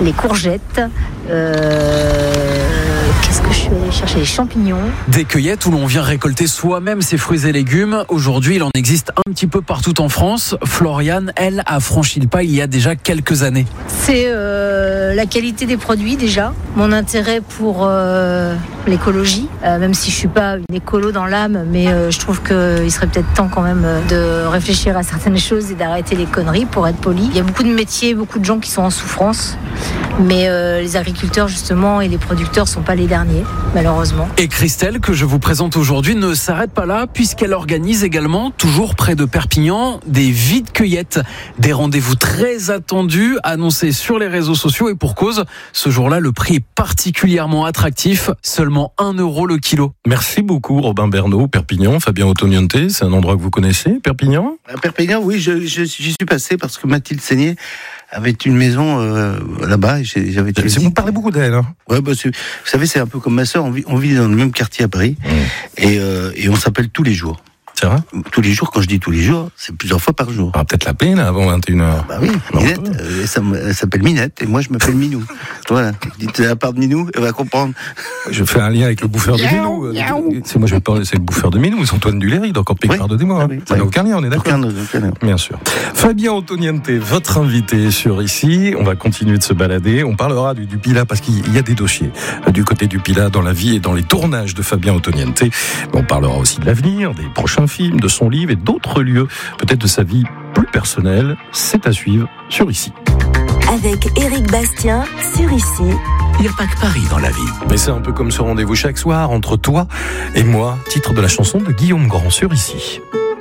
les courgettes. Qu'est-ce que je suis allée chercher? Les champignons. Des cueillettes où l'on vient récolter soi-même ses fruits et légumes. Aujourd'hui, il en existe un petit peu partout en France. Floriane, elle, a franchi le pas il y a déjà quelques années. C'est la qualité des produits déjà, mon intérêt pour l'écologie, même si je suis pas une écolo dans l'âme, mais je trouve qu'il serait peut-être temps quand même de réfléchir à certaines choses et d'arrêter les conneries, pour être poli. Il y a beaucoup de métiers, beaucoup de gens qui sont en souffrance, mais les agriculteurs justement et les producteurs sont pas les derniers, malheureusement. Et Christelle, que je vous présente aujourd'hui, ne s'arrête pas là, puisqu'elle organise également, toujours près de Perpignan, des vide-cueillettes. Des rendez-vous très attendus, annoncés sur les réseaux sociaux, et pour cause, ce jour-là, le prix est particulièrement attractif, seulement 1 € le kilo. Merci beaucoup Robin Bernot, Perpignan. Fabien Ottoniente, c'est un endroit que vous connaissez, Perpignan? À Perpignan, oui, j'y suis passé parce que Mathilde Seigné avait une maison là-bas. Et Vous parlez beaucoup d'elle. Hein. Ouais, vous savez, c'est un peu comme ma sœur. On vit dans le même quartier à Paris et on s'appelle tous les jours. C'est vrai? Tous les jours, quand je dis tous les jours, c'est plusieurs fois par jour. On va peut-être l'appeler là, avant 21h. Bah oui, Minette, elle s'appelle Minette et moi je m'appelle Minou. Voilà, dites à la part de Minou, elle va comprendre. Je fais un lien avec le bouffeur de Minou. C'est moi je vais parler, c'est le bouffeur de Minou, c'est Antoine Duléry, donc en pique, pardonnez-moi. Oui, Ça n'a aucun lien, on est d'accord. Aucun lien. Bien sûr. Fabien Ottoniente, votre invité sur Ici. On va continuer de se balader. On parlera du Pilat parce qu'il y a des dossiers du côté du Pilat dans la vie et dans les tournages de Fabien Ottoniente. On parlera aussi de l'avenir, des prochains films, de son livre et d'autres lieux, peut-être de sa vie plus personnelle. C'est à suivre sur Ici. Avec Éric Bastien sur Ici. Il n'y a pas que Paris dans la vie. Mais c'est un peu comme ce rendez-vous chaque soir entre toi et moi, titre de la chanson de Guillaume Grand sur Ici.